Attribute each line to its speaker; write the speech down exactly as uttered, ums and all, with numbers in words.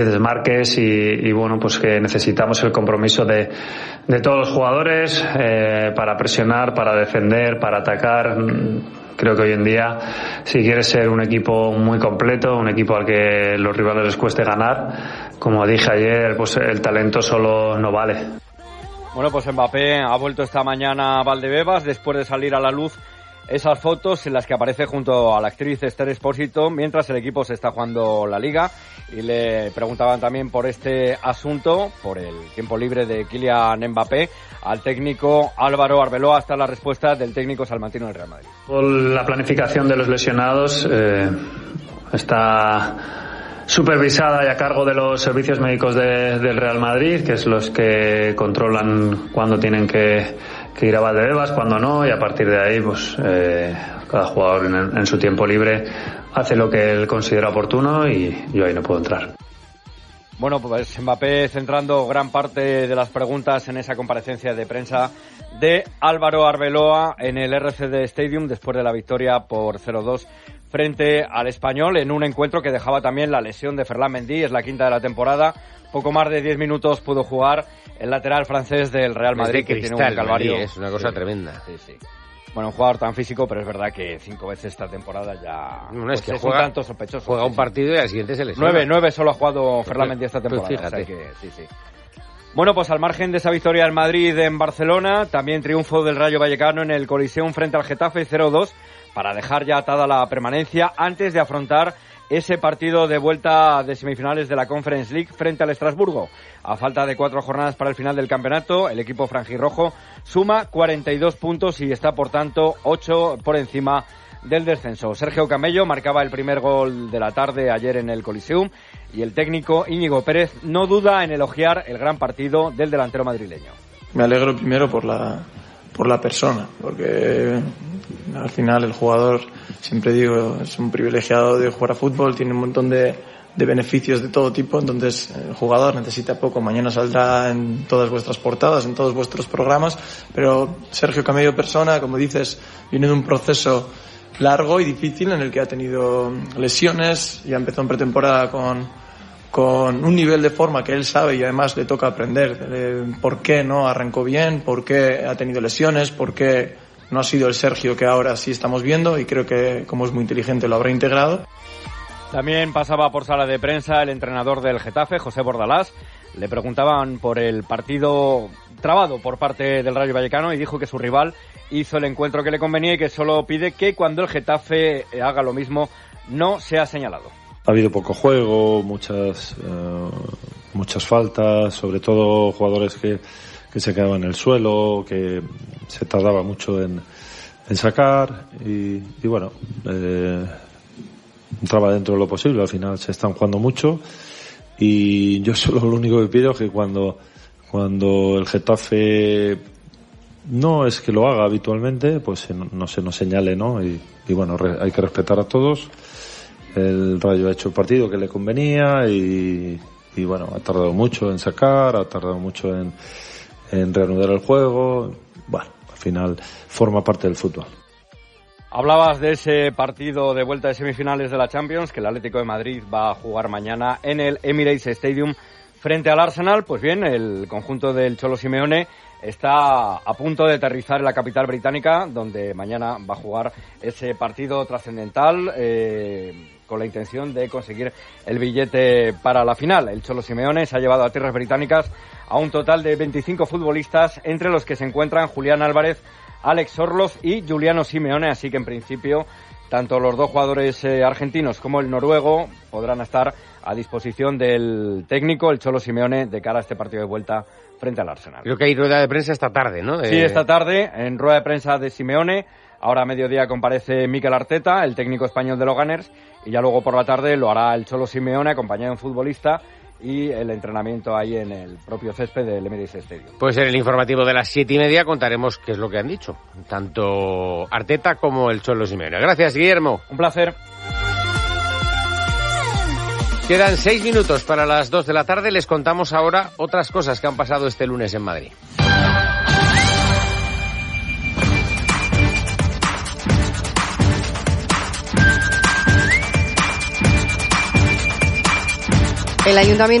Speaker 1: desmarques y, y bueno, pues que necesitamos el compromiso de, de todos los jugadores eh, para presionar, para defender, para atacar. Creo que hoy en día, si quieres ser un equipo muy completo, un equipo al que los rivales les cueste ganar, como dije ayer, pues el talento solo no vale.
Speaker 2: Bueno, pues Mbappé ha vuelto esta mañana a Valdebebas después de salir a la luz esas fotos en las que aparece junto a la actriz Esther Expósito mientras el equipo se está jugando la Liga, y le preguntaban también por este asunto, por el tiempo libre de Kylian Mbappé, al técnico Álvaro Arbeloa. Hasta la respuesta del técnico salmantino del Real Madrid.
Speaker 1: La planificación de los lesionados eh, está supervisada y a cargo de los servicios médicos de, del Real Madrid, que es los que controlan cuándo tienen que, que ir a Valdebebas, cuándo no, y a partir de ahí pues eh, cada jugador en, en su tiempo libre hace lo que él considera oportuno y yo ahí no puedo entrar.
Speaker 2: Bueno, pues Mbappé centrando gran parte de las preguntas en esa comparecencia de prensa de Álvaro Arbeloa en el R C D Stadium después de la victoria por cero dos frente al Español, en un encuentro que dejaba también la lesión de Ferland Mendy. Es la quinta de la temporada. Poco más de diez minutos pudo jugar el lateral francés del Real Madrid, que tiene un calvario.
Speaker 3: Mendy, es una cosa
Speaker 2: sí,
Speaker 3: tremenda.
Speaker 2: Sí, sí. Bueno, un jugador tan físico, pero es verdad que cinco veces esta temporada ya
Speaker 3: no,
Speaker 2: pues
Speaker 3: es, que
Speaker 2: es
Speaker 3: juega,
Speaker 2: un tanto sospechoso.
Speaker 3: Juega un partido y al siguiente se lesiona.
Speaker 2: Nueve, nueve solo ha jugado
Speaker 3: pues,
Speaker 2: Ferland Mendy esta temporada.
Speaker 3: Pues fíjate.
Speaker 2: O sea que, sí, sí. Bueno, pues al margen de esa victoria del Madrid en Barcelona, también triunfo del Rayo Vallecano en el Coliseum frente al Getafe cero dos para dejar ya atada la permanencia antes de afrontar ese partido de vuelta de semifinales de la Conference League frente al Estrasburgo. A falta de cuatro jornadas para el final del campeonato, el equipo franjirrojo suma cuarenta y dos puntos y está, por tanto, ocho por encima del descenso. Sergio Camello marcaba el primer gol de la tarde ayer en el Coliseum y el técnico Íñigo Pérez no duda en elogiar el gran partido del delantero madrileño.
Speaker 4: Me alegro primero por la por la persona, porque al final el jugador, siempre digo, es un privilegiado de jugar a fútbol, tiene un montón de, de beneficios de todo tipo, entonces el jugador necesita poco. Mañana saldrá en todas vuestras portadas, en todos vuestros programas, pero Sergio Camello persona, como dices, viene de un proceso largo y difícil en el que ha tenido lesiones, ya empezó en pretemporada con con un nivel de forma que él sabe y además le toca aprender eh, por qué no arrancó bien, por qué ha tenido lesiones, por qué no ha sido el Sergio que ahora sí estamos viendo, y creo que como es muy inteligente lo habrá integrado.
Speaker 2: También pasaba por sala de prensa el entrenador del Getafe, José Bordalás. Le preguntaban por el partido trabado por parte del Rayo Vallecano y dijo que su rival hizo el encuentro que le convenía y que solo pide que cuando el Getafe haga lo mismo no sea señalado.
Speaker 5: Ha habido poco juego, muchas uh, muchas faltas, sobre todo jugadores que, que se quedaban en el suelo, que se tardaba mucho en, en sacar y, y bueno, eh, entraba dentro de lo posible. Al final se están jugando mucho y yo solo lo único que pido es que cuando, cuando el Getafe no es que lo haga habitualmente, pues no, no se nos señale, ¿no? Y, y bueno, re, hay que respetar a todos. El Rayo ha hecho el partido que le convenía y, y bueno, ha tardado mucho en sacar, ha tardado mucho en, en reanudar el juego. Bueno, al final forma parte del fútbol.
Speaker 2: Hablabas de ese partido de vuelta de semifinales de la Champions que el Atlético de Madrid va a jugar mañana en el Emirates Stadium frente al Arsenal. Pues bien, el conjunto del Cholo Simeone está a punto de aterrizar en la capital británica, donde mañana va a jugar ese partido trascendental eh, con la intención de conseguir el billete para la final. El Cholo Simeone se ha llevado a tierras británicas a un total de veinticinco futbolistas, entre los que se encuentran Julián Álvarez, Alex Orloz y Giuliano Simeone, así que en principio tanto los dos jugadores eh, argentinos como el noruego podrán estar a disposición del técnico, el Cholo Simeone, de cara a este partido de vuelta frente al Arsenal.
Speaker 3: Creo que hay rueda de prensa esta tarde, ¿no? De...
Speaker 2: Sí, esta tarde, en rueda de prensa de Simeone. Ahora a mediodía comparece Mikel Arteta, el técnico español de los Gunners, y ya luego por la tarde lo hará el Cholo Simeone, acompañado de un futbolista, y el entrenamiento ahí en el propio césped del Emirates Stadium.
Speaker 3: Pues en el informativo de las siete y media contaremos qué es lo que han dicho, tanto Arteta como el Cholo Simeone. Gracias, Guillermo.
Speaker 2: Un placer.
Speaker 3: Quedan seis minutos para las dos de la tarde. Les contamos ahora otras cosas que han pasado este lunes en Madrid.
Speaker 6: El Ayuntamiento